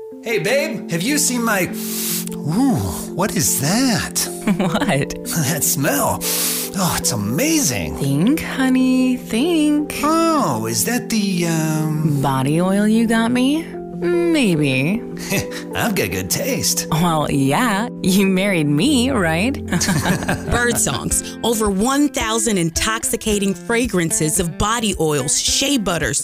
Hey, babe, have you seen my... Ooh, what is that? What? That smell. Oh, it's amazing. Think, honey, think. Oh, is that the, Body oil you got me? Maybe. I've got good taste. Well, yeah, you married me, right? Birdsong's over 1,000 intoxicating fragrances of body oils, shea butters,